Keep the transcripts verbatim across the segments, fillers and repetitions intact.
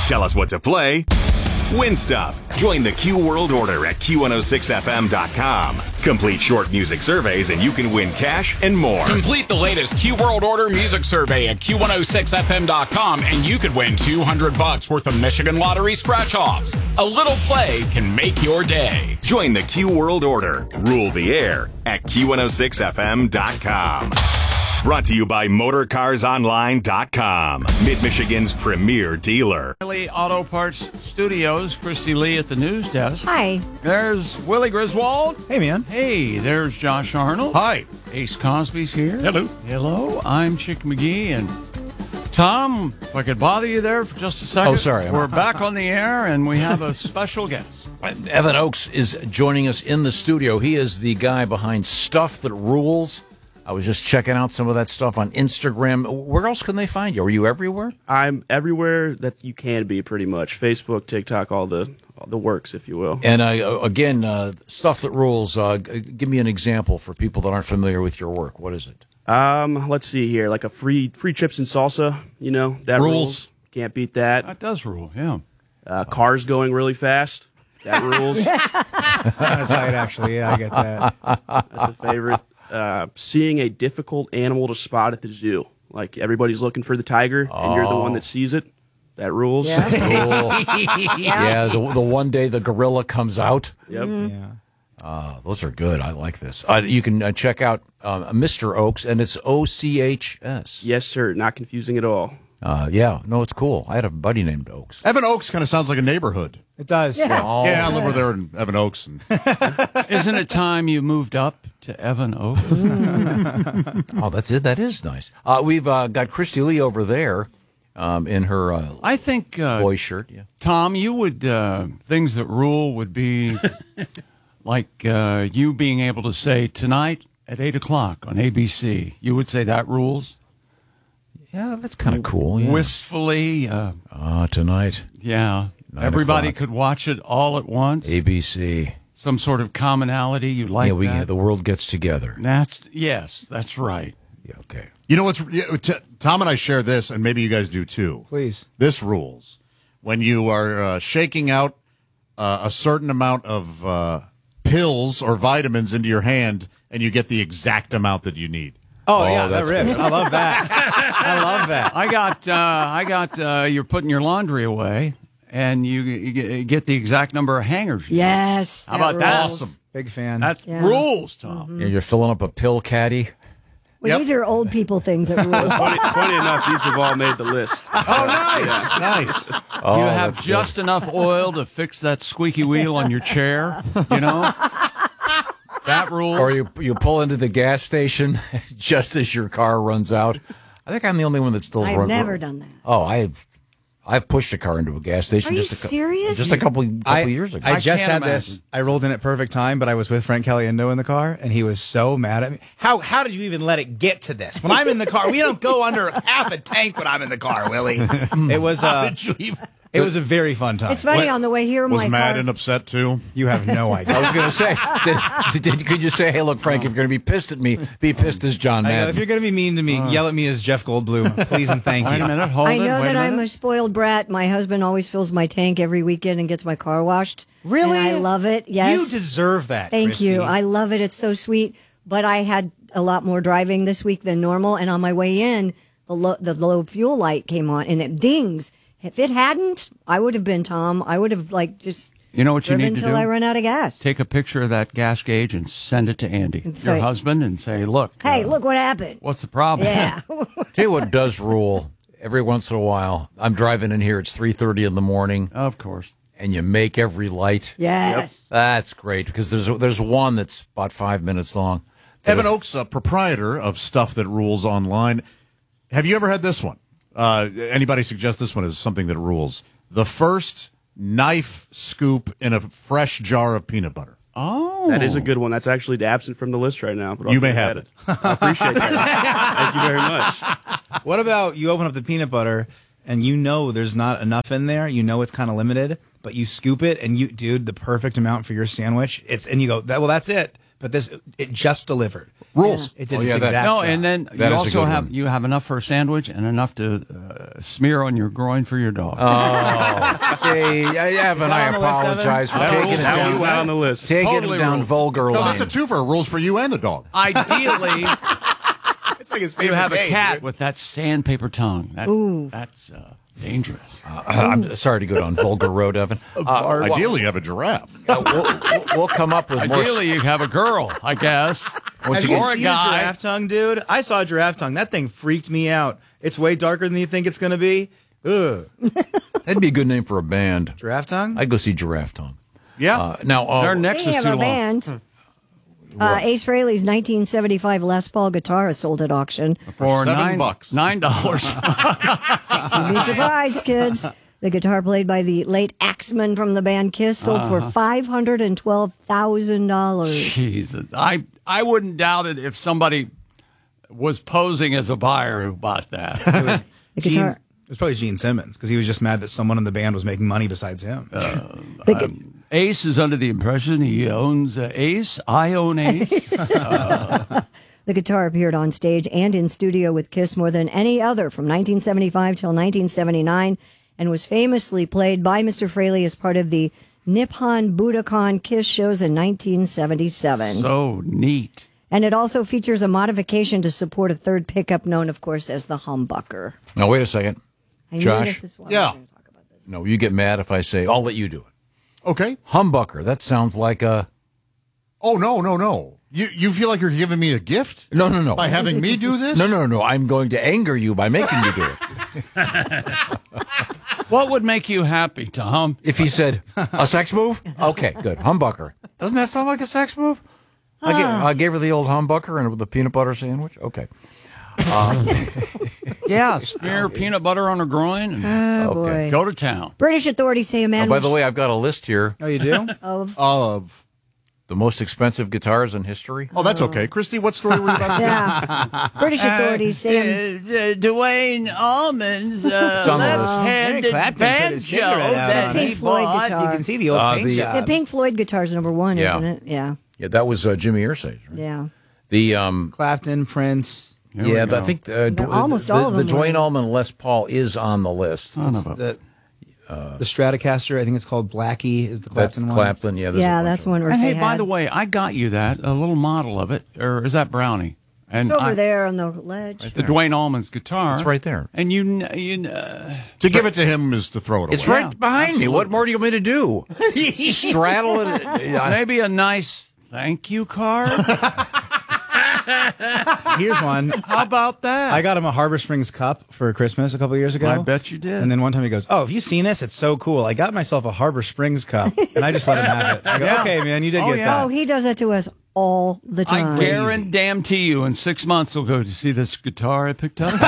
Tell us what to play. Win stuff. Join the Q World Order at Q one oh six F M dot com. Complete short music surveys and you can win cash and more. Complete the latest Q World Order music survey at Q one oh six F M dot com and you could win two hundred bucks worth of Michigan Lottery scratch-offs. A little play can make your day. Join the Q World Order. Rule the air at Q one oh six F M dot com. Brought to you by Motor Cars Online dot com, Mid-Michigan's premier dealer. Lee Auto Parts Studios, Christy Lee at the news desk. Hi. There's Willie Griswold. Hey, man. Hey, there's Josh Arnold. Hi. Ace Cosby's here. Hello. Hello, I'm Chick McGee. And Tom, if I could bother you there for just a second. Oh, sorry. We're back on the air, and we have a special guest. Evan Oakes is joining us in the studio. He is the guy behind Stuff That Rules. I was just checking out some of that stuff on Instagram. Where else can they find you? Are you everywhere? I'm everywhere that you can be, pretty much. Facebook, TikTok, all the all the works, if you will. And uh, again, uh, Stuff That Rules. Uh, give me an example for people that aren't familiar with your work. What is it? Um, let's see here, like a free free chips and salsa. You know that Rules. rules. Can't beat that. That does rule, yeah. Uh, cars going really fast. That rules. That's right, actually. Yeah, I get that. That's a favorite. Uh, seeing a difficult animal to spot at the zoo. Like everybody's looking for the tiger, and you're the one that sees it. That rules. Yeah. Cool. yeah, the, the one day the gorilla comes out. Yep. Yeah. Uh, those are good. I like this. Uh, you can uh, check out uh, Mister Oakes, and it's O C H S. Yes, sir. Not confusing at all. Uh, yeah, no, it's cool. I had a buddy named Oakes. Evan Oakes kind of sounds like a neighborhood. It does. Yeah. Oh, yeah, I live over there in Evan Oakes. And Isn't it time you moved up to Evan Oakes? oh, that's it. That is nice. Uh, we've uh, got Christy Lee over there um, in her uh, I think, uh, boy shirt. Yeah. Tom, you would, uh, things that rule would be like uh, you being able to say tonight at eight o'clock on A B C. You would say that rules? Yeah, that's kind of cool. Yeah. Wistfully. Uh, Ah, tonight, yeah. Nine Everybody o'clock. could watch it all at once. A B C. Some sort of commonality. You like yeah, we that? the world gets together. That's, yes, that's right. Yeah, okay. you know what's yeah, t- Tom and I share this, and maybe you guys do too. Please. This rules when you are uh, shaking out uh, a certain amount of uh, pills or vitamins into your hand, and you get the exact amount that you need. Oh, Oh, yeah, that that's rips. good. I love that. I love that. I got, uh, I got, uh, you're putting your laundry away, and you, you get the exact number of hangers. you Yes. How about that? rules. Awesome. Big fan. That Yeah. rules, Tom. Yeah, you're filling up a pill caddy. Well, Yep. these are old people things that rule. Funny, funny enough, these have all made the list. Oh, nice, nice. Oh, you have that's just enough oil to fix that squeaky wheel on your chair, you know? That rules. Or you you pull into the gas station just as your car runs out. I think I'm the only one that still. I've run, never done that. Oh, I've I've pushed a car into a gas station. Are you just a, cou- serious? Just a couple couple I, years ago. I I just can't had this. imagine. I rolled in at perfect time, but I was with Frank Caliendo in the car, and he was so mad at me. How how did you even let it get to this? When I'm in the car, we don't go under half a tank when I'm in the car, Willie. It was uh, it was a very fun time. It's funny, What- on the way here, Was my mad car. and upset too. You have no I idea. was going to say, did, did, could you say, hey, look, Frank, if you're going to be pissed at me, be pissed as John I know, Madden. if you're going to be mean to me, yell at me as Jeff Goldblum, please and thank Wait you. a minute, hold I it. know wait that a I'm a minute. spoiled brat. My husband always fills my tank every weekend and gets my car washed. Really? And I love it. Yes. You deserve that. Thank Christy. you. I love it. It's so sweet. But I had a lot more driving this week than normal. And on my way in, the low, the low fuel light came on and it dings. If it hadn't, I would have been Tom. I would have like just You know what you driven need to until do? I run out of gas. Take a picture of that gas gauge and send it to Andy, And your say- husband, and say, look. Hey, uh, look what happened. What's the problem? Yeah. Tell you what does rule every once in a while. I'm driving in here. It's three thirty in the morning, Of course. and you make every light. Yes. That's great because there's there's one that's about five minutes long. Evan Oakes, a proprietor of Stuff That Rules Online. Have you ever had this one? Uh, anybody suggest this one as something that rules? The first knife scoop in a fresh jar of peanut butter. Oh. That is a good one. That's actually absent from the list right now. But I'll You may give have at it. I appreciate that. Thank you very much. What about you open up the peanut butter and you know there's not enough in there? You know it's kind of limited, but you scoop it and you, dude, the perfect amount for your sandwich. It's and you go, that, well, that's it. But this, it just delivered. Rules. It did Oh, its yeah, that- exact No, job. and then That you is a also good have one. you have enough for a sandwich and enough to uh, smear on your groin for your dog. Hey, Evan, I on the list, Evan? apologize for That taking rules it out. down. You went on the list. Taking Totally it down rules. vulgar No, line. that's a twofer. Rules for you and the dog. Ideally, it's like his you favorite have a day, cat dude. with that sandpaper tongue. That, Ooh. That's uh, dangerous. Uh, I'm sorry to go down vulgar road, Evan. Uh, Ideally, you have a giraffe. uh, we'll, we'll come up with more. Ideally, you have a girl, I guess. Once Have you you or a seen guy. a giraffe tongue, dude? I saw a giraffe tongue. That thing freaked me out. It's way darker than you think it's going to be. Ugh. That'd be a good name for a band. Giraffe tongue? I'd go see Giraffe Tongue. Yeah. Uh, now, uh, Their necks Speaking is of too our long. band, uh, Ace Frehley's nineteen seventy-five Les Paul guitar is sold at auction. For seven nine bucks. Nine dollars. You'd be surprised, kids. The guitar played by the late Axeman from the band Kiss sold for five hundred twelve thousand dollars. Jesus, I I wouldn't doubt it if somebody was posing as a buyer who bought that. The Gene, guitar. it was probably Gene Simmons because he was just mad that someone in the band was making money besides him. The, gu- Ace is under the impression he owns uh, Ace. I own Ace. the guitar appeared on stage and in studio with Kiss more than any other from nineteen seventy-five till nineteen seventy-nine and was famously played by Mister Frehley as part of the Nippon Budokan Kiss shows in nineteen seventy-seven. So neat. And it also features a modification to support a third pickup known, of course, as the humbucker. now wait a second. I knew Josh? this is why Yeah. we're gonna talk about this. No, you get mad if I say, I'll let you do it. Okay. Humbucker. That sounds like a. Oh, no, no, no. You you feel like you're giving me a gift? No, no, no. By having me do this? No, no, no. I'm going to anger you by making you do it. What would make you happy, Tom? If he said, a sex move? Okay, good. Humbucker. Doesn't that sound like a sex move? I, gave, I gave her the old humbucker and with the peanut butter sandwich. Okay. Yeah, smear peanut butter on her groin and Oh, Okay. boy. go to town. British authorities say a man Oh, by was the way, I've got a list here. Oh, you do? of Of. The most expensive guitars in history. Oh, that's okay. Christy, what story were you about to yeah. British authorities say a, Uh, Dwayne Allman's uh, It's on the list. left-handed Eric Clapton put banjo his finger out that on he Pink Floyd bought. guitar. You can see the old Uh, paint the- job. the Pink Floyd guitar's number one, Yeah. isn't it? Yeah, Yeah, that was uh, Jimmy Irsay's, right? yeah. The um, Clapton, Prince, Here we yeah, but I go. think uh, No, Dw- almost the, all of the them Dwayne were. Allman Les Paul is on the list. Son of a- the the Stratocaster. I think it's called Blackie. Is the That's Clapton one? Clapton. Yeah, there's a Yeah, bunch that's of them. one. And Ursay hey, by had. the way, I got you that a little model of it, or is that Brownie? And It's over I- there on the ledge. the Dwayne Allman's guitar. It's right there. And you, kn- you, kn- uh, To give it to him is to throw it away. It's right behind me. What more do you want me to do? Straddle it? I- maybe a nice thank you card. Here's one. How about that? I got him a Harbor Springs cup for Christmas a couple years ago. I bet you did. And then one time he goes, "Oh, have you seen this? It's so cool. I got myself a Harbor Springs cup." And I just let him have it. I go, Yeah. "Okay, man, you did Oh, get yeah. that." Oh, he does that to us all the time. I guarantee you, in six months, we'll go to see this guitar I picked up.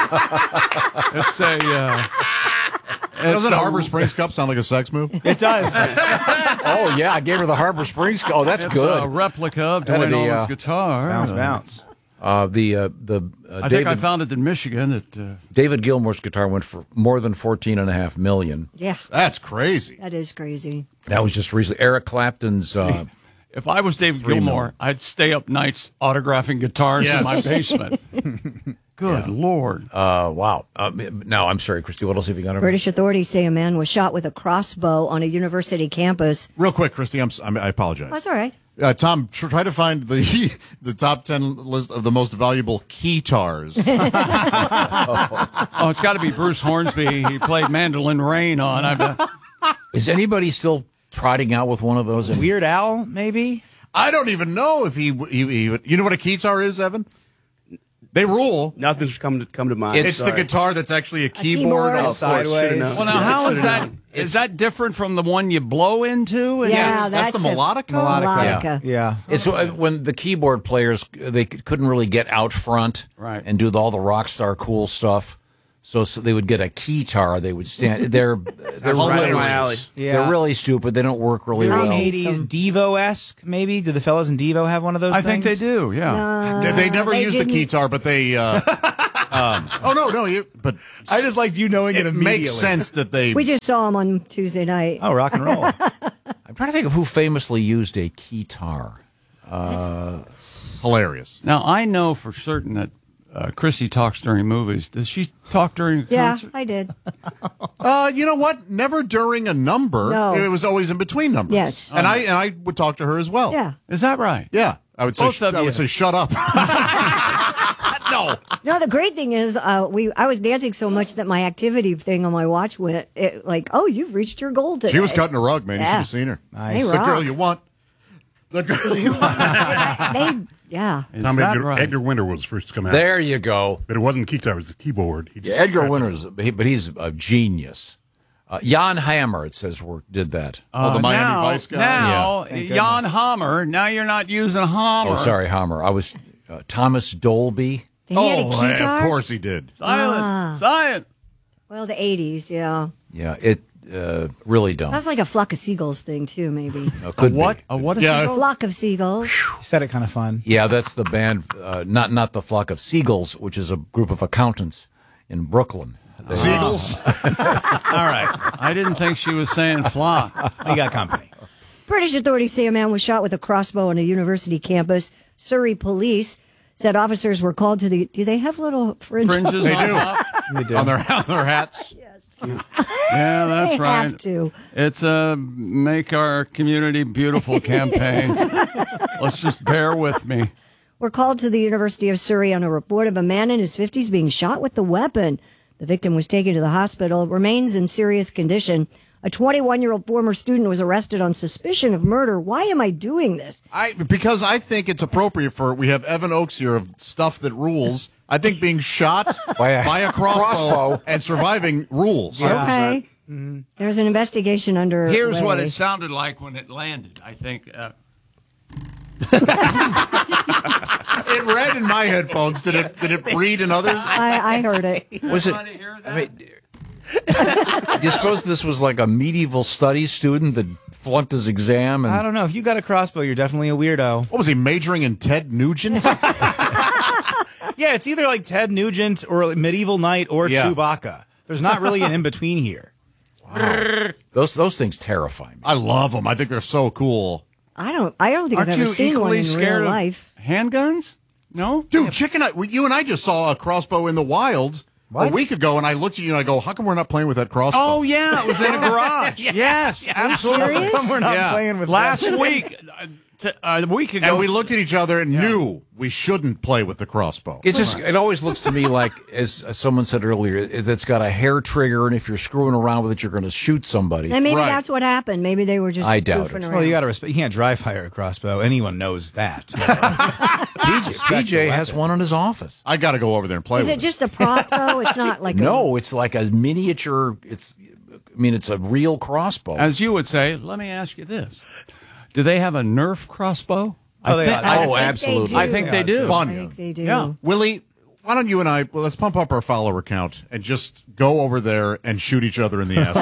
It's a. Uh, Doesn't a- Harbor Springs Cup sound like a sex move? It does. oh yeah, I gave her the Harbor Springs. Oh, that's It's good. a replica of That'd Dwayne be, Allman's uh, guitar. bounce, Uh, bounce. Uh, the uh, the uh, I David, think I found it in Michigan. At, uh, David Gilmour's guitar went for more than fourteen and a half million. Yeah, That's crazy. that is crazy. That was just recently. Eric Clapton's. Uh, if I was David Three Gilmour, million. I'd stay up nights autographing guitars Yes. in my basement. Good Lord. uh, wow. Uh, now I'm sorry, Christy. What else have you got? British authorities say a man was shot with a crossbow on a university campus. Real quick, Christy, I'm, s- I'm, I apologize. That's all right. Uh, Tom, tr- try to find the the top ten list of the most valuable keytars. Oh, it's got to be Bruce Hornsby. He played Mandolin Rain on. I bet. Is anybody still trotting out with one of those? In- Weird Al, maybe. I don't even know if he, he, he you know what a keytar is, Evan? They rule. Nothing's come to come to mind. It's the Sorry. guitar that's actually a keyboard. keyboard. on- Of course, Sideways. should've known. Well, now, how is that? Should've known. Is that different from the one you blow into? And- Yeah, that's the that's a- melodica? Melodica. Melodica. Yeah. It's uh, when the keyboard players they c- couldn't really get out front Right. and do the, all the rock star cool stuff. So, so they would get a keytar. They would stand. They're they're Hilarious. Right up my alley. Yeah. they're really stupid. They don't work really They're well. eighties Devo-esque, maybe. Do the fellas in Devo have one of those I think things? they do. Yeah. They, they never they used a didn't- keytar, but they. Uh, um, oh no, no, you. But I just liked you knowing it, it immediately. makes sense that they. We just saw him on Tuesday night. Oh, rock and roll. I'm trying to think of who famously used a keytar. Hilarious. Now, I know for certain that uh, Chrissy talks during movies. Does she talk during a Yeah, concert? I did. Uh, you know what? Never during a number. No. It was always in between numbers. Yes. And I and I would talk to her as well. Yeah. Is that right? Yeah. I would say Both of I you. would say shut up. No. No, the great thing is, uh, we I was dancing so much that my activity thing on my watch went it, like, oh, you've reached your goal today. She was cutting a rug, man. You Yeah. should have seen her. They The rock. girl you want. The girl you want. They, yeah. Is Tom that Edgar, right? Edgar Winter was first to come out. There you go. But it wasn't guitar, it was the keyboard. He Yeah, just Edgar scratched Winters, but he- but he's a genius. Uh, Jan Hammer, it says, were, did that. Oh, the Uh, Miami now, Vice guy? Now, Thank Jan goodness. Hammer. Now you're not using Hammer. Oh, sorry, Hammer. I was uh, Thomas Dolby. He had a Oh, guitar? of course he did. Silent. Ah. Silent. Well, the eighties, yeah. Yeah, it uh, really dumb. That's like a flock of seagulls thing, too, maybe. Uh, could be. What? A what? Is Yeah. it? A flock of seagulls. You said it kind of fun. Yeah, that's the band, uh, not not the Flock of Seagulls, which is a group of accountants in Brooklyn. They- Seagulls. All right. I didn't think she was saying flock. We got company. British authorities say a man was shot with a crossbow on a university campus. Surrey police said officers were called to the. Do they have little fringe? Fringes They on do. top? on their on their hats. Yeah, that's They right. have to. It's a make our community beautiful campaign. Let's just bear with me. Were called to the University of Surrey on a report of a man in his fifties being shot with the weapon. The victim was taken to the hospital, remains in serious condition. A twenty-one-year-old former student was arrested on suspicion of murder. Why am I doing this? I because I think it's appropriate for we have Evan Oakes here of stuff that rules. I think being shot By a by a crossbow, crossbow. and surviving rules. Okay. There's an investigation under. Here's what it sounded like when it landed. I think. Uh, It read in my headphones. Did it? Did it read in others? I, I heard it. Was it? Everybody hear that? I mean, do you suppose this was like a medieval studies student that flunked his exam? And I don't know. If you got a crossbow, you're definitely a weirdo. What was he majoring in? Ted Nugent? Yeah, it's either like Ted Nugent or like Medieval Knight or Yeah. Chewbacca. There's not really an in between here. those those things terrify me. I love them. I think they're so cool. I don't. I don't think Aren't I've you ever seen one equally in scared real of life. handguns? No. Dude, Chicken, I, you and I just saw a crossbow in the wild a week ago, and I looked at you and I go, how come we're not playing with that crossbow? Oh yeah, it was in a garage. Yes, absolutely. serious? How come we're not Yeah. playing with Last weapons? week, uh, t- a week ago, And we looked at each other and knew we shouldn't play with the crossbow. It just it always looks to me like, as someone said earlier, it- it's got a hair trigger, and if you're screwing around with it, you're going to shoot somebody. And maybe Right. that's what happened. Maybe they were just I doubt goofing it. around. Well, you got to respect. You can't dry fire a crossbow. Anyone knows that. P J, P J has one in his office. I got to go over there and play Is with it just a prop though? It's not like No, it's like a miniature. It's, I mean, it's a real crossbow. as you would say, let me ask you this: do they have a Nerf crossbow? Oh, they think, are. I Oh, think they absolutely. do. I think they do. I Fun. think they do. Yeah. Willie, why don't you and I, well, let's pump up our follower count and just go over there and shoot each other in the ass.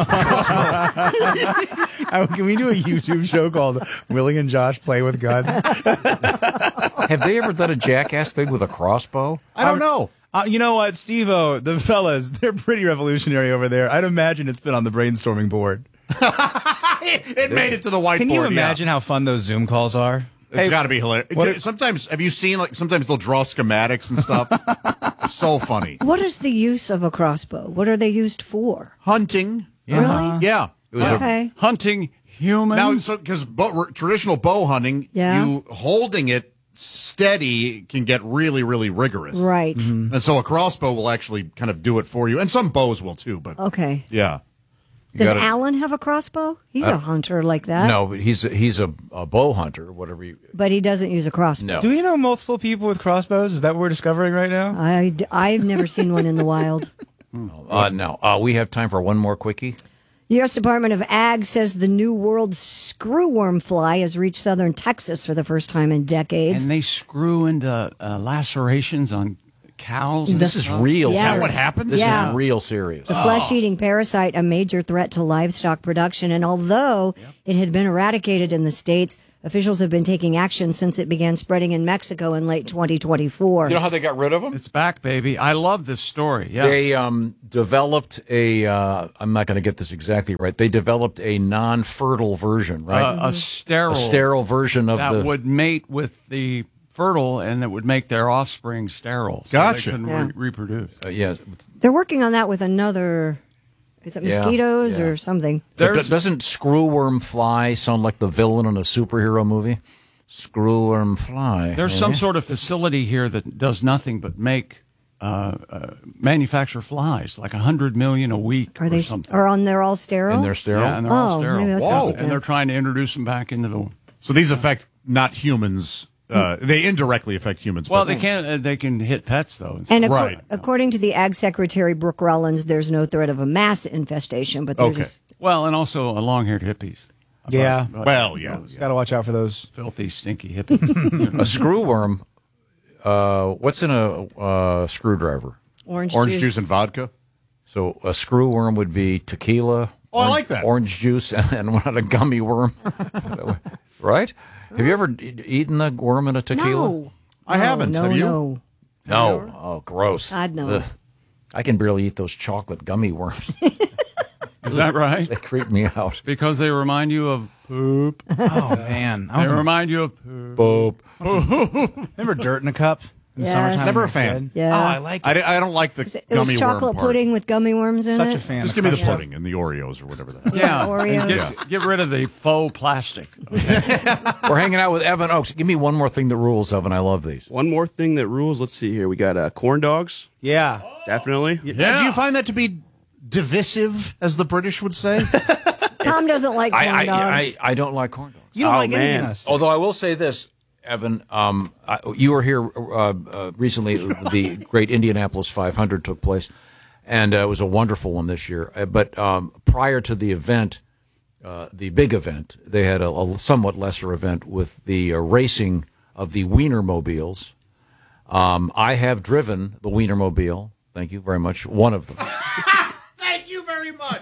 Uh, Can we do a YouTube show called Willie and Josh Play with Guns? Have they ever done a jackass thing with a crossbow? I don't know. Uh, you know what, Steve-O, the fellas, they're pretty revolutionary over there. I'd imagine it's been on the brainstorming board. It made it to the whiteboard. Can you yeah. imagine how fun those Zoom calls are? It's got to be hilarious. what- Sometimes, have you seen, like, sometimes they'll draw schematics and stuff? So funny. What is the use of a crossbow? What are they used for? Hunting. Really? Yeah. It was a, Okay. Hunting humans. Now, so because bo- traditional bow hunting, Yeah. you holding it steady can get really, really rigorous. Right. And so a crossbow will actually kind of do it for you. And some bows will too, but Okay. yeah. Does gotta- Alan have a crossbow? He's a hunter like that. no, but he's a, he's a, a bow hunter, whatever you. But he doesn't use a crossbow. No. Do we know multiple people with crossbows? Is that what we're discovering right now? I, I've never seen one in the wild. Uh, no. Uh, we have time for one more quickie. U S Department of Ag says the New World screwworm fly has reached southern Texas for the first time in decades. and they screw into uh, lacerations on cows. and This is stuff. real. Yeah. Is that serious. what happens? This Yeah. is real serious. The flesh-eating parasite, a major threat to livestock production, and although it had been eradicated in the States, officials have been taking action since it began spreading in Mexico in late twenty twenty-four. You know how they got rid of them? It's back, baby. I love this story. Yeah. They um, developed a. Uh, I'm not going to get this exactly right. They developed a non-fertile version, right? Uh, a sterile, a sterile version of that the. would mate with the fertile and that would make their offspring sterile. So Gotcha. They couldn't Yeah. re- reproduce. Uh, yeah. They're working on that with another. Is it Yeah, mosquitoes yeah. or something? But There's- do- doesn't Screwworm Fly sound like the villain in a superhero movie? Screwworm Fly. There's some sort of facility here that does nothing but make uh, uh, manufacture flies, like a hundred million a week Are or they something. are on? They're all sterile. And they're sterile? Yeah, and they're all Oh, sterile. maybe that's Whoa. what I'm And they're trying to introduce them back into the. So these affect not humans. Uh, they indirectly affect humans. Well, but- they can uh, they can hit pets though. And acco- Right. according to the Ag Secretary Brooke Rollins, there's no threat of a mass infestation. But they're Okay. just Well, and also a long-haired hippies. Yeah. About- Well, yeah. those Got to watch out for those. filthy, stinky hippies. A screwworm. Uh, what's in a uh, screwdriver? orange, Orange juice. juice and vodka. So a screwworm would be tequila. Oh, I orange- like that. Orange juice and, and not a gummy worm. Right? Have you ever e- eaten the worm in a tequila? No, I haven't. No, Have you? no. No. Oh, gross. God, no. Ugh. I can barely eat those chocolate gummy worms. Is that right? They creep me out. Because they remind you of poop. Oh man, I They was remind you of poop. Boop. remember dirt in a cup in the Yes. summertime. Never a as fan. kid? Yeah. Oh, I like I, it. di- I don't like the It gummy was chocolate worm part. pudding with gummy worms in Such it. a fan. Just of give me the crushed up. pudding and the Oreos or whatever that is. Yeah, Oreos. and get, get rid of the faux plastic. We're hanging out with Evan Oaks. Give me one more thing that rules, Evan. I love these. One more thing that rules. Let's see here. We got uh, corn dogs. Yeah. Definitely. Yeah. Do you find that to be divisive, as the British would say? Tom doesn't like corn I, I, dogs. I, I don't like corn dogs. You don't Oh, like anything man. on a stick. Although I will say this, Evan, um, I, you were here uh, uh, recently. The great Indianapolis five hundred took place, and uh, it was a wonderful one this year. Uh, but um, prior to the event, uh, the big event, they had a, a somewhat lesser event with the uh, racing of the Wienermobiles. Um, I have driven the Wienermobile. Thank you very much. One of them. Thank you very much.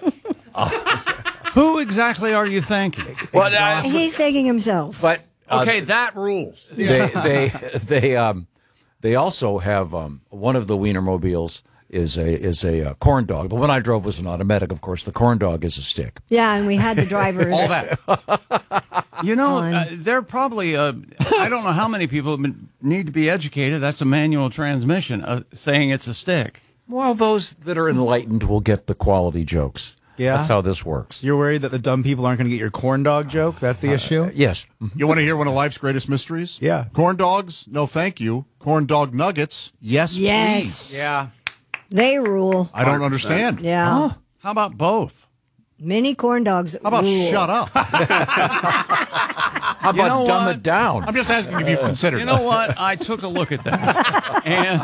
Who exactly are you thanking? Well, I- He's thanking himself. but uh, Okay, that rules. they they they um they also have um one of the Wienermobiles is a is a uh, corn dog. The one I drove was an automatic, of course. The corn dog is a stick. Yeah, and we had the drivers. All that. You know, Fine. uh, they're probably, uh, I don't know how many people need to be educated. That's a manual transmission, uh, saying it's a stick. Well, those that are enlightened will get the quality jokes. Yeah? That's how this works. You're worried that the dumb people aren't going to get your corn dog joke? That's the issue? Yes. You want to hear one of life's greatest mysteries? Yeah. Corn dogs? No, thank you. Corn dog nuggets? Yes, Yes. please. Yeah. They rule. I don't understand. Yeah. How about both? Mini corn dogs. How about rule. shut up? How about know dumb what? it down? I'm just asking if you've considered You it. know what? I took a look at that. And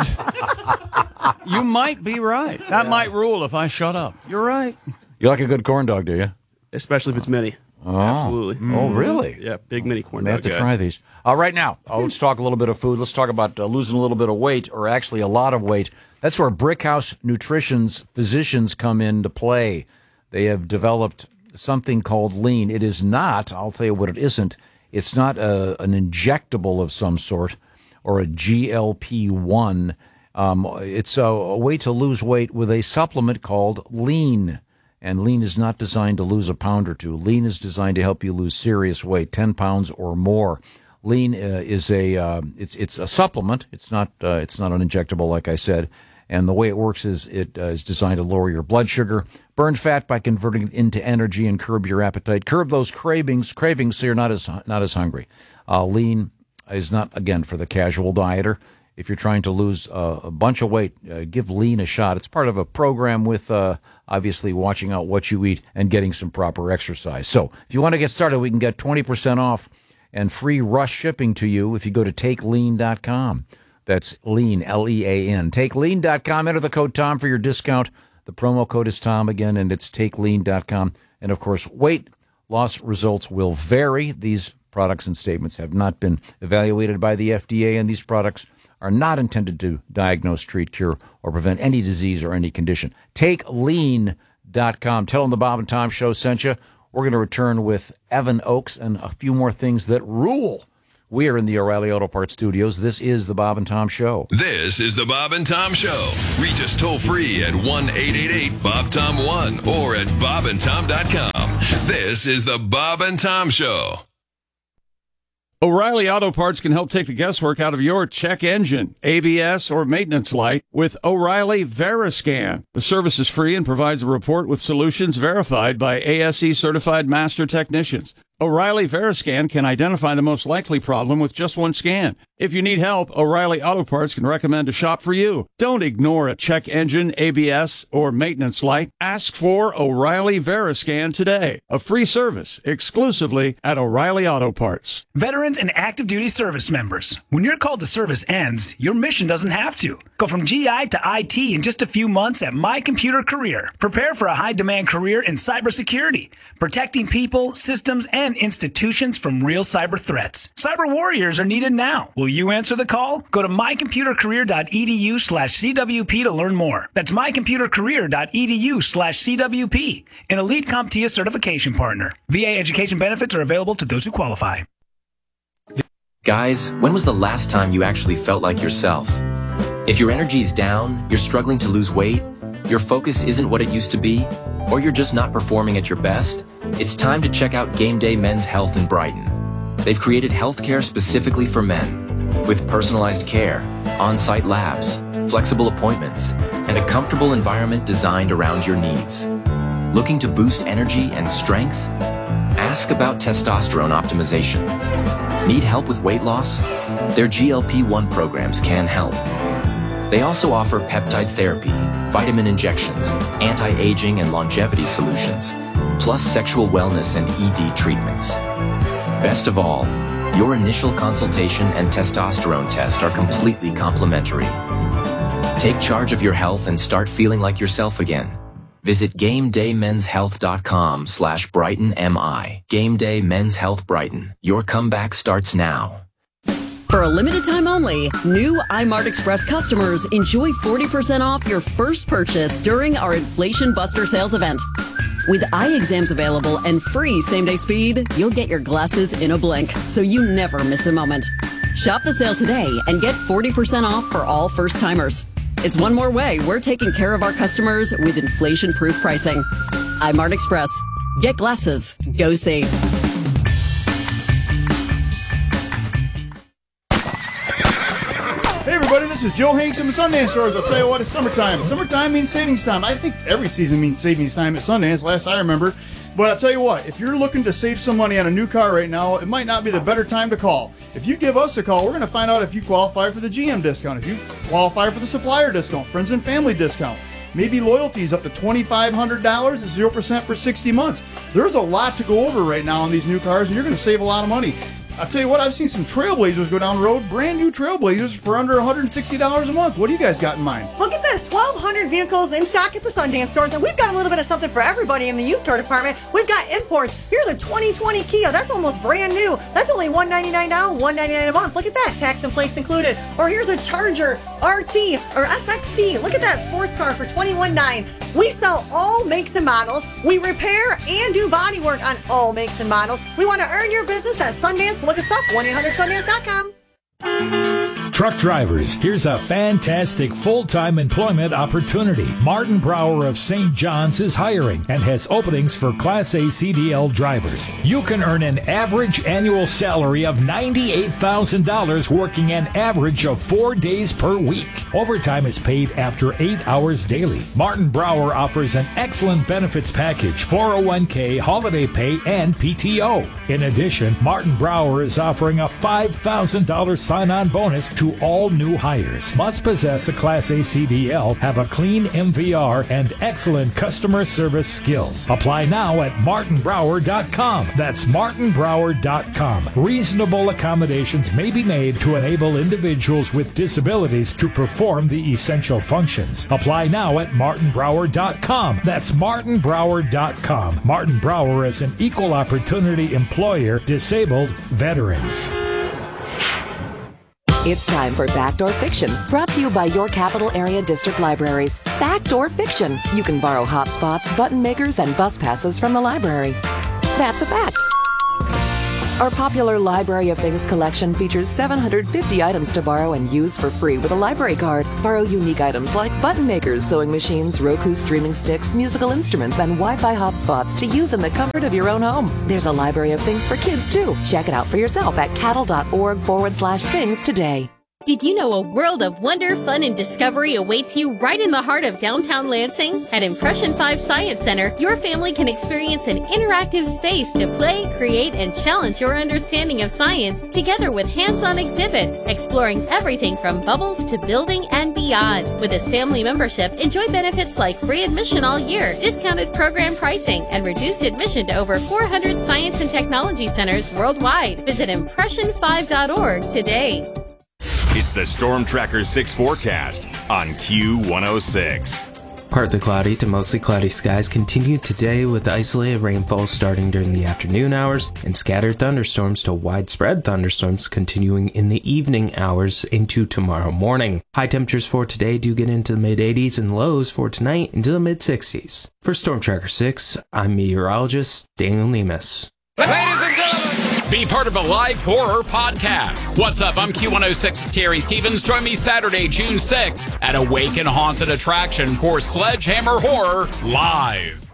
you might be right. That might rule if I shut up. You're right. You like a good corn dog, do you? Especially if it's mini. Absolutely. Oh, really? Yeah, big mini corn May dog have to guy. try these. Uh, right now, uh, let's talk a little bit of food. Let's talk about uh, losing a little bit of weight, or actually a lot of weight. That's where Brickhouse Nutrition's physicians come into play. They have developed something called Lean. It is not, I'll tell you what it isn't, it's not a, an injectable of some sort or a G L P one. Um, it's a, a way to lose weight with a supplement called Lean. And Lean is not designed to lose a pound or two. Lean is designed to help you lose serious weight, ten pounds or more. Lean uh, is a uh, it's it's a supplement. It's not uh, it's not an injectable, like I said. And the way it works is it uh, is designed to lower your blood sugar, burn fat by converting it into energy, and curb your appetite. Curb those cravings, cravings, so you're not as not as hungry. Uh, Lean is not, again, for the casual dieter. If you're trying to lose uh, a bunch of weight, uh, give Lean a shot. It's part of a program with uh, obviously watching out what you eat and getting some proper exercise. So if you want to get started, we can get twenty percent off and free rush shipping to you if you go to take lean dot com. That's Lean, L E A N. take lean dot com. Enter the code Tom for your discount. The promo code is Tom again, and it's take lean dot com. And, of course, weight loss results will vary. These products and statements have not been evaluated by the F D A, and these products are not intended to diagnose, treat, cure, or prevent any disease or any condition. take lean dot com. Tell them the Bob and Tom Show sent you. We're going to return with Evan Oaks and a few more things that rule. We are in the O'Reilly Auto Parts studios. This is the Bob and Tom Show. This is the Bob and Tom Show. Reach us toll free at one eight eight eight Bob Tom one or at bob and tom dot com. This is the Bob and Tom Show. O'Reilly Auto Parts can help take the guesswork out of your check engine, A B S, or maintenance light with O'Reilly Veriscan. The service is free and provides a report with solutions verified by A S E certified master technicians. O'Reilly Veriscan can identify the most likely problem with just one scan. If you need help, O'Reilly Auto Parts can recommend a shop for you. Don't ignore a check engine, A B S, or maintenance light. Ask for O'Reilly Veriscan today. A free service exclusively at O'Reilly Auto Parts. Veterans and active duty service members, when your call to service ends, your mission doesn't have to. Go from G I to I T in just a few months at My Computer Career. Prepare for a high-demand career in cybersecurity, protecting people, systems, and institutions from real cyber threats. Cyber warriors are needed now. Will you answer the call? Go to mycomputercareer.edu slash CWP to learn more. That's mycomputercareer.edu slash CWP, an elite CompTIA certification partner. V A education benefits are available to those who qualify. Guys, when was the last time you actually felt like yourself? If your energy's down, you're struggling to lose weight, your focus isn't what it used to be, or you're just not performing at your best, it's time to check out Game Day Men's Health in Brighton. They've created healthcare specifically for men, with personalized care, on-site labs, flexible appointments, and a comfortable environment designed around your needs. Looking to boost energy and strength? Ask about testosterone optimization. Need help with weight loss? Their G L P one programs can help. They also offer peptide therapy, vitamin injections, anti-aging and longevity solutions, plus sexual wellness and E D treatments. Best of all, your initial consultation and testosterone test are completely complimentary. Take charge of your health and start feeling like yourself again. Visit GameDayMen'sHealth.com slash BrightonMI. Game Day Men's Health Brighton. Your comeback starts now. For a limited time only, new iMart Express customers enjoy forty percent off your first purchase during our Inflation Buster sales event. With eye exams available and free same-day speed, you'll get your glasses in a blink, so you never miss a moment. Shop the sale today and get forty percent off for all first-timers. It's one more way we're taking care of our customers with inflation-proof pricing. iMart Express. Get glasses. Go see. Hey everybody, this is Joe Hanks from the Sundance Stores. I'll tell you what, it's summertime. Summertime means savings time. I think every season means savings time at Sundance, last I remember. But I'll tell you what, if you're looking to save some money on a new car right now, it might not be the better time to call. If you give us a call, we're going to find out if you qualify for the G M discount, if you qualify for the supplier discount, friends and family discount. Maybe loyalties up to twenty-five hundred dollars and zero percent for sixty months. There's a lot to go over right now on these new cars, and you're going to save a lot of money. I'll tell you what, I've seen some Trailblazers go down the road, brand new Trailblazers for under one hundred sixty dollars a month. What do you guys got in mind? Look at this, twelve hundred vehicles in stock at the Sundance Stores, and we've got a little bit of something for everybody in the used car department. We've got imports. Here's a twenty twenty Kia. That's almost brand new. That's only one hundred ninety-nine dollars, one hundred ninety-nine dollars a month. Look at that, tax and plates included. Or here's a Charger R T or S X T. Look at that sports car for twenty-one nine dollars. We sell all makes and models. We repair and do body work on all makes and models. We want to earn your business at Sundance. Look us up, one eight hundred Sundance dot com. Truck drivers, here's a fantastic full-time employment opportunity. Martin Brower of Saint John's is hiring and has openings for Class A C D L drivers. You can earn an average annual salary of ninety-eight thousand dollars working an average of four days per week. Overtime is paid after eight hours daily. Martin Brower offers an excellent benefits package, four oh one k, holiday pay, and P T O. In addition, Martin Brower is offering a five thousand dollars sign-on bonus to all new hires. Must possess a Class A C D L, have a clean M V R, and excellent customer service skills. Apply now at martin brower dot com. That's martin brower dot com. Reasonable accommodations may be made to enable individuals with disabilities to perform the essential functions. Apply now at martin brower dot com. That's martin brower dot com. Martin Brower is an equal opportunity employer, disabled veterans. It's time for Backdoor Fiction, brought to you by your Capital Area District Libraries. Backdoor Fiction. You can borrow hotspots, button makers, and bus passes from the library. That's a fact. Our popular Library of Things collection features seven hundred fifty items to borrow and use for free with a library card. Borrow unique items like button makers, sewing machines, Roku streaming sticks, musical instruments, and Wi-Fi hotspots to use in the comfort of your own home. There's a Library of Things for kids, too. Check it out for yourself at cattle.org forward slash things today. Did you know a world of wonder, fun, and discovery awaits you right in the heart of downtown Lansing? At Impression five Science Center, your family can experience an interactive space to play, create, and challenge your understanding of science, together with hands-on exhibits, exploring everything from bubbles to building and beyond. With this family membership, enjoy benefits like free admission all year, discounted program pricing, and reduced admission to over four hundred science and technology centers worldwide. Visit impression five dot org today. It's the Storm Tracker six forecast on Q one oh six. Partly cloudy to mostly cloudy skies continue today with isolated rainfall starting during the afternoon hours and scattered thunderstorms to widespread thunderstorms continuing in the evening hours into tomorrow morning. High temperatures for today do get into the mid eighties and lows for tonight into the mid sixties. For Storm Tracker six, I'm meteorologist Daniel Nemus. Ladies and gentlemen, be part of a live horror podcast. What's up? I'm Q one oh six's Terry Stevens. Join me Saturday, June sixth at Awaken Haunted Attraction for Sledgehammer Horror Live.